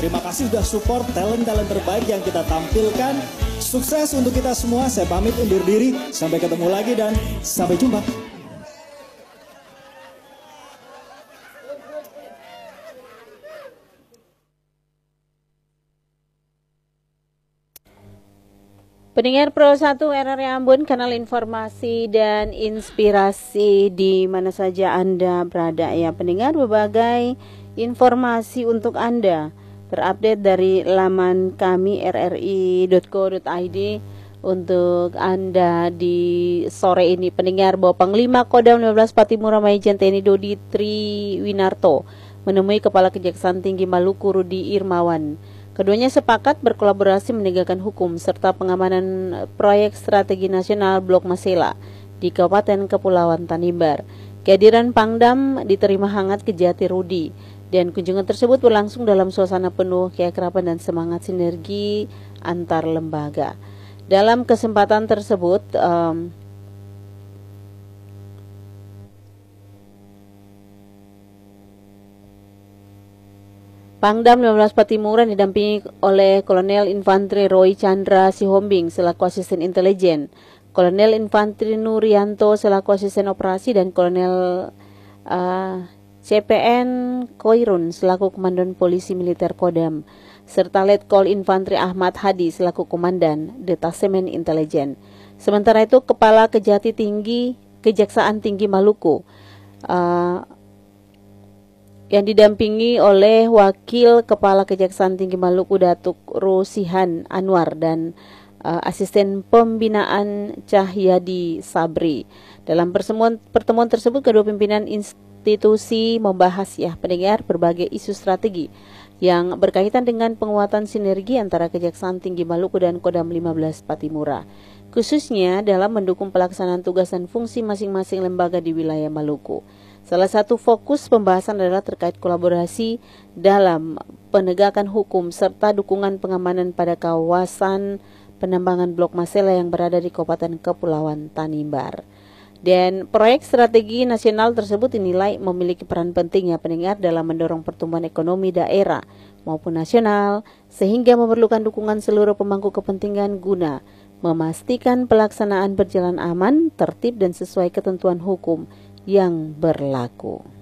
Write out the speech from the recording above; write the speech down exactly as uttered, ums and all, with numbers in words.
Terima kasih sudah support talent-talent terbaik yang kita tampilkan. Sukses untuk kita semua. Saya pamit undur diri. Sampai ketemu lagi dan sampai jumpa. Pendengar Pro satu R R I Ambon, kanal informasi dan inspirasi di mana saja Anda berada ya pendengar. Berbagai informasi untuk Anda terupdate dari laman kami r r i dot co dot i d untuk Anda di sore ini pendengar, bahwa Panglima Kodam lima belas Patimura Majen T N I Dodi Triwinarto menemui Kepala Kejaksaan Tinggi Maluku Rudi Irmawan. Keduanya sepakat berkolaborasi menegakkan hukum serta pengamanan proyek strategi nasional Blok Masela di Kabupaten Kepulauan Tanimbar. Kehadiran Pangdam diterima hangat Kejati Rudi, dan kunjungan tersebut berlangsung dalam suasana penuh keakraban dan semangat sinergi antar lembaga. Dalam kesempatan tersebut, um, Pangdam lima belas Patimura didampingi oleh Kolonel Infantri Roy Chandra Sihombing selaku asisten intelijen, Kolonel Infantri Nurianto selaku asisten operasi, dan Kolonel uh, C P N Koirun selaku Komandan Polisi Militer Kodam, serta Letkol Infantri Ahmad Hadi selaku Komandan Detasemen Intelijen. Sementara itu, Kepala Kejati Tinggi Kejaksaan Tinggi Maluku uh, yang didampingi oleh Wakil Kepala Kejaksaan Tinggi Maluku Datuk Rosihan Anwar dan uh, Asisten Pembinaan Cahyadi Sabri. Dalam pertemuan, pertemuan tersebut, kedua pimpinan institusi membahas ya pendengar berbagai isu strategi yang berkaitan dengan penguatan sinergi antara Kejaksaan Tinggi Maluku dan Kodam lima belas Patimura, khususnya dalam mendukung pelaksanaan tugas dan fungsi masing-masing lembaga di wilayah Maluku. Salah satu fokus pembahasan adalah terkait kolaborasi dalam penegakan hukum serta dukungan pengamanan pada kawasan penambangan Blok Masela yang berada di Kabupaten Kepulauan Tanimbar. Dan proyek strategi nasional tersebut dinilai memiliki peran penting ya pendengar dalam mendorong pertumbuhan ekonomi daerah maupun nasional, sehingga memerlukan dukungan seluruh pemangku kepentingan guna memastikan pelaksanaan berjalan aman, tertib dan sesuai ketentuan hukum yang berlaku.